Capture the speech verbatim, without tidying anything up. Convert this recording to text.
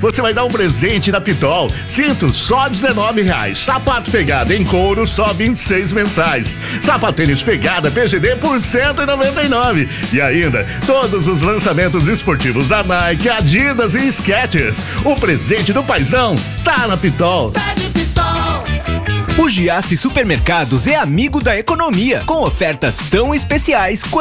você vai dar um presente na Pitol. Cinto só dezenove reais. Sapato pegada em couro só vinte e seis mensais. Sapatênis pegada P G D por cento e noventa e nove. E ainda todos os lançamentos esportivos da Nike, Adidas e Skechers. O presente do paizão tá na Pitol. O Giasse Supermercados é amigo da economia, com ofertas tão especiais quanto